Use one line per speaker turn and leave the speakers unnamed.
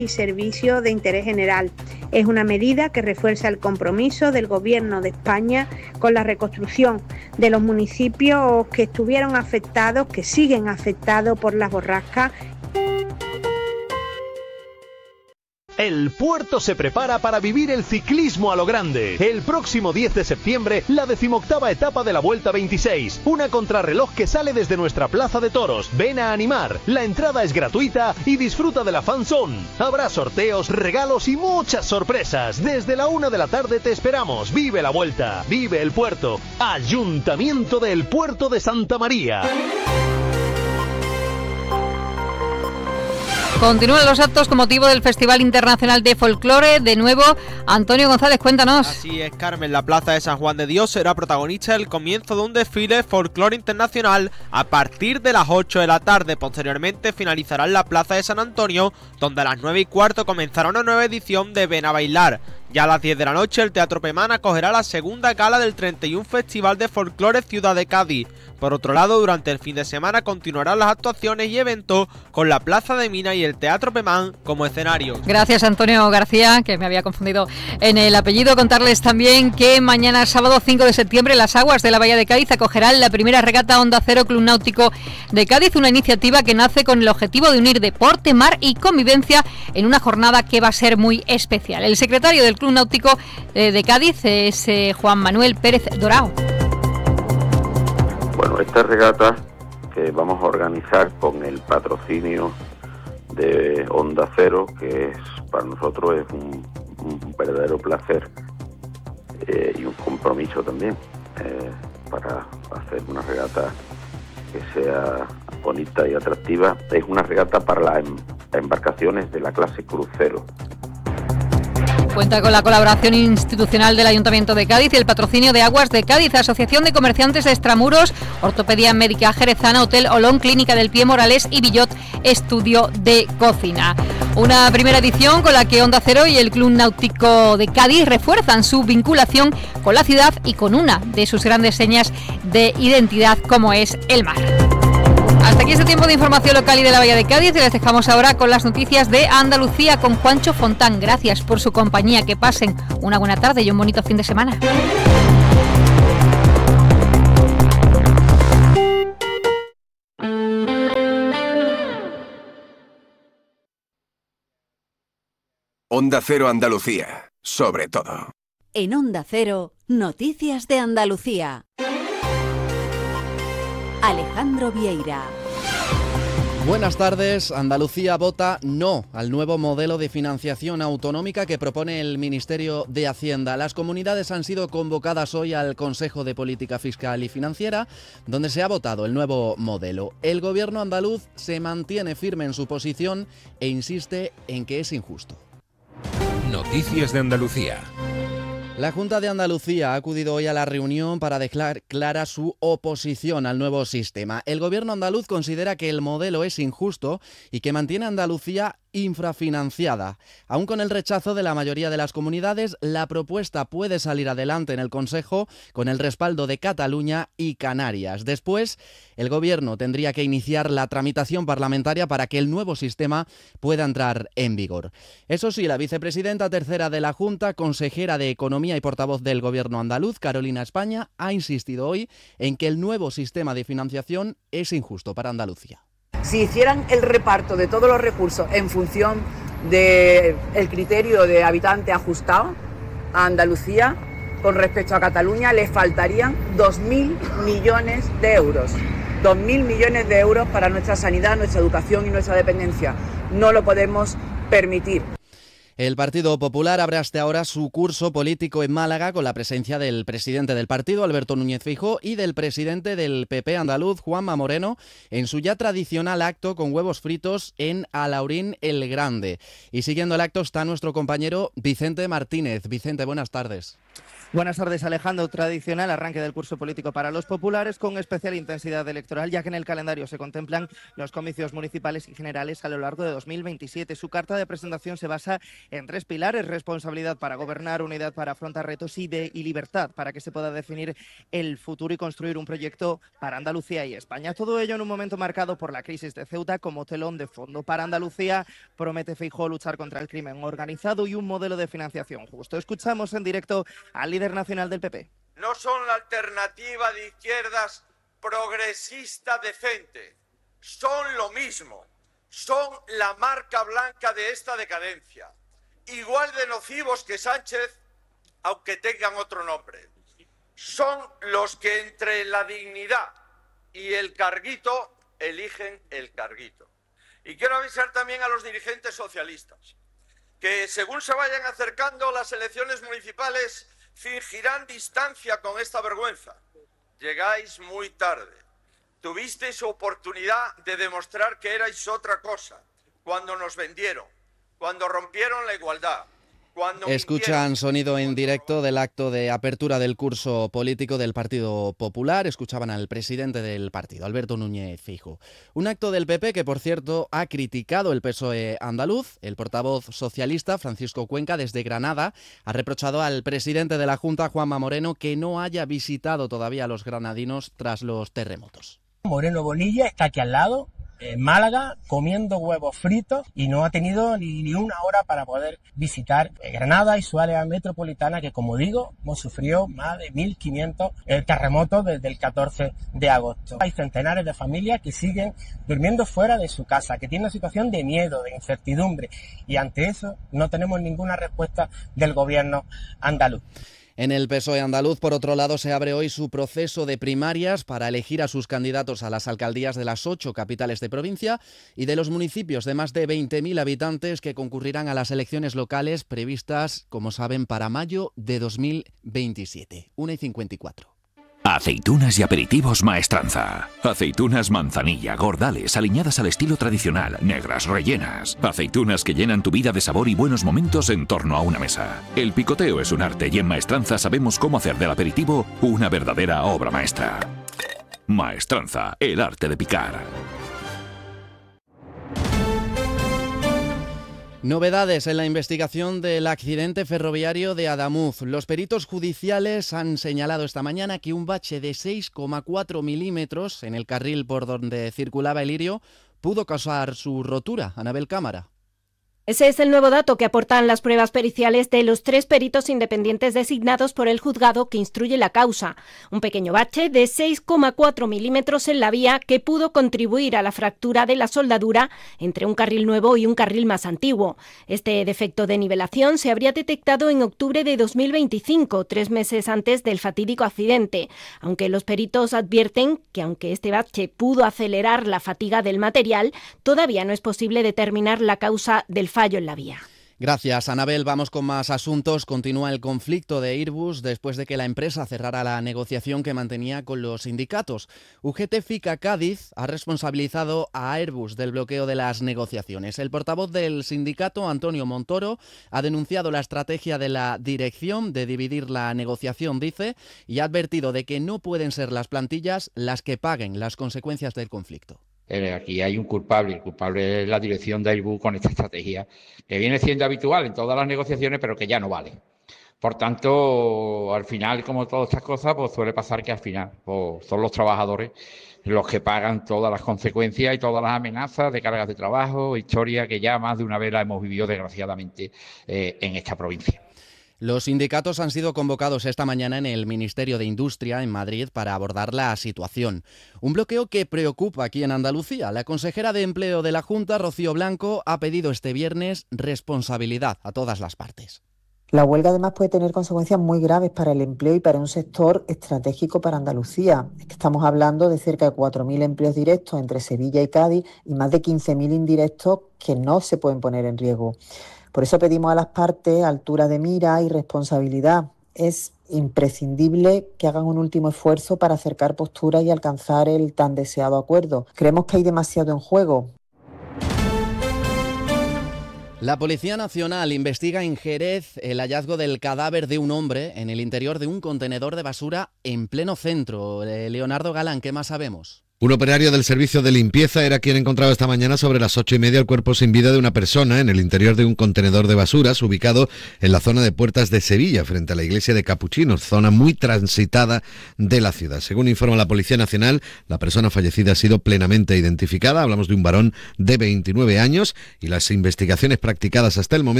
y servicios de interés general. Es una medida que refuerza el compromiso del Gobierno de España con la reconstrucción de los municipios que estuvieron afectados, que siguen afectados por las borrascas.
El puerto se prepara para vivir el ciclismo a lo grande. El próximo 10 de septiembre, la 18ª etapa de la Vuelta 26. Una contrarreloj que sale desde nuestra plaza de toros. Ven a animar. La entrada es gratuita y disfruta de la fan zone. Habrá sorteos, regalos y muchas sorpresas. Desde la 1 de la tarde te esperamos. Vive la Vuelta. Vive el puerto. Ayuntamiento del Puerto de Santa María.
Continúan los actos con motivo del Festival Internacional de Folclore. De nuevo, Antonio González, cuéntanos.
Así es, Carmen. La plaza de San Juan de Dios será protagonista del comienzo de un desfile folclore internacional a partir de las 8 de la tarde. Posteriormente finalizará en la plaza de San Antonio, donde a las 9:15 comenzará una nueva edición de Ven a Bailar. Ya a las 10 de la noche, el Teatro Pemán acogerá la segunda gala del 31 Festival de Folclore Ciudad de Cádiz. Por otro lado, durante el fin de semana continuarán las actuaciones y eventos con la Plaza de Mina y el Teatro Pemán como escenario.
Gracias, Antonio García, que me había confundido en el apellido. Contarles también que mañana, sábado 5 de septiembre, las aguas de la Bahía de Cádiz acogerán la primera regata Onda Cero Club Náutico de Cádiz, una iniciativa que nace con el objetivo de unir deporte, mar y convivencia en una jornada que va a ser muy especial. El secretario del Club Náutico de Cádiz es Juan Manuel Pérez Dorao.
Bueno, esta regata que vamos a organizar con el patrocinio de Onda Cero, que es para nosotros es un verdadero placer y un compromiso también para hacer una regata que sea bonita y atractiva. Es una regata para las embarcaciones de la clase crucero.
Cuenta con la colaboración institucional del Ayuntamiento de Cádiz y el patrocinio de Aguas de Cádiz, Asociación de Comerciantes de Extramuros, Ortopedia Médica Jerezana, Hotel Olón, Clínica del Pie Morales y Villot Estudio de Cocina. Una primera edición con la que Onda Cero y el Club Náutico de Cádiz refuerzan su vinculación con la ciudad y con una de sus grandes señas de identidad, como es el mar. Hasta aquí este tiempo de información local y de la Bahía de Cádiz, y les dejamos ahora con las noticias de Andalucía con Juancho Fontán. Gracias por su compañía, que pasen una buena tarde y un bonito fin de semana.
Onda Cero Andalucía, sobre todo.
En Onda Cero, noticias de Andalucía. Alejandro Vieira.
Buenas tardes. Andalucía vota no al nuevo modelo de financiación autonómica que propone el Ministerio de Hacienda. Las comunidades han sido convocadas hoy al Consejo de Política Fiscal y Financiera, donde se ha votado el nuevo modelo. El gobierno andaluz se mantiene firme en su posición e insiste en que es injusto.
Noticias de Andalucía.
La Junta de Andalucía ha acudido hoy a la reunión para dejar clara su oposición al nuevo sistema. El gobierno andaluz considera que el modelo es injusto y que mantiene a Andalucía infrafinanciada. Aún con el rechazo de la mayoría de las comunidades, la propuesta puede salir adelante en el Consejo con el respaldo de Cataluña y Canarias. Después, el gobierno tendría que iniciar la tramitación parlamentaria para que el nuevo sistema pueda entrar en vigor. Eso sí, la vicepresidenta tercera de la Junta, consejera de Economía y portavoz del gobierno andaluz, Carolina España, ha insistido hoy en que el nuevo sistema de financiación es injusto para Andalucía.
Si hicieran el reparto de todos los recursos en función del criterio de habitante ajustado a Andalucía, con respecto a Cataluña, le faltarían 2.000 millones de euros. 2.000 millones de euros para nuestra sanidad, nuestra educación y nuestra dependencia. No lo podemos permitir.
El Partido Popular abre hasta ahora su curso político en Málaga con la presencia del presidente del partido, Alberto Núñez Feijóo, y del presidente del PP andaluz, Juanma Moreno, en su ya tradicional acto con huevos fritos en Alhaurín el Grande. Y siguiendo el acto está nuestro compañero Vicente Martínez. Vicente, buenas tardes.
Buenas tardes, Alejandro. Tradicional arranque del curso político para los populares con especial intensidad electoral, ya que en el calendario se contemplan los comicios municipales y generales a lo largo de 2027. Su carta de presentación se basa en 3 pilares: responsabilidad para gobernar, unidad para afrontar retos y libertad para que se pueda definir el futuro y construir un proyecto para Andalucía y España. Todo ello en un momento marcado por la crisis de Ceuta como telón de fondo. Para Andalucía promete Feijóo luchar contra el crimen organizado y un modelo de financiación justo. Escuchamos en directo al líder nacional del PP.
No son la alternativa de izquierdas progresista decente, son lo mismo, son la marca blanca de esta decadencia, igual de nocivos que Sánchez, aunque tengan otro nombre. Son los que entre la dignidad y el carguito eligen el carguito. Y quiero avisar también a los dirigentes socialistas que según se vayan acercando las elecciones municipales fingirán distancia con esta vergüenza. Llegáis muy tarde. Tuvisteis oportunidad de demostrar que erais otra cosa cuando nos vendieron, cuando rompieron la igualdad.
Escuchan sonido en directo del acto de apertura del curso político del Partido Popular. Escuchaban al presidente del partido, Alberto Núñez Feijóo. Un acto del PP que, por cierto, ha criticado el PSOE andaluz. El portavoz socialista, Francisco Cuenca, desde Granada, ha reprochado al presidente de la Junta, Juanma Moreno, que no haya visitado todavía a los granadinos tras los terremotos.
Moreno Bonilla está aquí al lado, en Málaga, comiendo huevos fritos, y no ha tenido ni una hora para poder visitar Granada y su área metropolitana, que, como digo, hemos sufrido más de 1.500 terremotos desde el 14 de agosto. Hay centenares de familias que siguen durmiendo fuera de su casa, que tienen una situación de miedo, de incertidumbre, y ante eso no tenemos ninguna respuesta del gobierno andaluz.
En el PSOE andaluz, por otro lado, se abre hoy su proceso de primarias para elegir a sus candidatos a las alcaldías de las 8 capitales de provincia y de los municipios de más de 20.000 habitantes que concurrirán a las elecciones locales previstas, como saben, para mayo de 2027. 1:54.
Aceitunas y aperitivos Maestranza. Aceitunas manzanilla, gordales, aliñadas al estilo tradicional, negras, rellenas. Aceitunas que llenan tu vida de sabor y buenos momentos en torno a una mesa. El picoteo es un arte y en Maestranza sabemos cómo hacer del aperitivo una verdadera obra maestra. Maestranza, el arte de picar.
Novedades en la investigación del accidente ferroviario de Adamuz. Los peritos judiciales han señalado esta mañana que un bache de 6,4 milímetros en el carril por donde circulaba el Lirio pudo causar su rotura. Anabel Cámara.
Ese es el nuevo dato que aportan las pruebas periciales de los 3 peritos independientes designados por el juzgado que instruye la causa. Un pequeño bache de 6,4 milímetros en la vía que pudo contribuir a la fractura de la soldadura entre un carril nuevo y un carril más antiguo. Este defecto de nivelación se habría detectado en octubre de 2025, 3 meses antes del fatídico accidente, aunque los peritos advierten que aunque este bache pudo acelerar la fatiga del material, todavía no es posible determinar la causa del fallo en la vía.
Gracias, Anabel. Vamos con más asuntos. Continúa el conflicto de Airbus después de que la empresa cerrara la negociación que mantenía con los sindicatos. UGT FICA Cádiz ha responsabilizado a Airbus del bloqueo de las negociaciones. El portavoz del sindicato, Antonio Montoro, ha denunciado la estrategia de la dirección de dividir la negociación, dice, y ha advertido de que no pueden ser las plantillas las que paguen las consecuencias del conflicto.
Aquí hay un culpable, el culpable es la dirección de Airbus con esta estrategia, que viene siendo habitual en todas las negociaciones, pero que ya no vale. Por tanto, al final, como todas estas cosas, pues suele pasar que al final pues, son los trabajadores los que pagan todas las consecuencias y todas las amenazas de cargas de trabajo, historia que ya más de una vez la hemos vivido desgraciadamente en esta provincia.
Los sindicatos han sido convocados esta mañana en el Ministerio de Industria en Madrid para abordar la situación. Un bloqueo que preocupa aquí en Andalucía. La consejera de Empleo de la Junta, Rocío Blanco, ha pedido este viernes responsabilidad a todas las partes.
La huelga además puede tener consecuencias muy graves para el empleo y para un sector estratégico para Andalucía. Es que estamos hablando de cerca de 4.000 empleos directos entre Sevilla y Cádiz y más de 15.000 indirectos que no se pueden poner en riesgo. Por eso pedimos a las partes altura de mira y responsabilidad. Es imprescindible que hagan un último esfuerzo para acercar posturas y alcanzar el tan deseado acuerdo. Creemos que hay demasiado en juego.
La Policía Nacional investiga en Jerez el hallazgo del cadáver de un hombre en el interior de un contenedor de basura en pleno centro. Leonardo Galán, ¿qué más sabemos?
Un operario del servicio de limpieza era quien encontraba esta mañana sobre las 8:30 el cuerpo sin vida de una persona en el interior de un contenedor de basuras ubicado en la zona de Puertas de Sevilla, frente a la iglesia de Capuchinos, zona muy transitada de la ciudad. Según informa la Policía Nacional, la persona fallecida ha sido plenamente identificada. Hablamos de un varón de 29 años y las investigaciones practicadas hasta el momento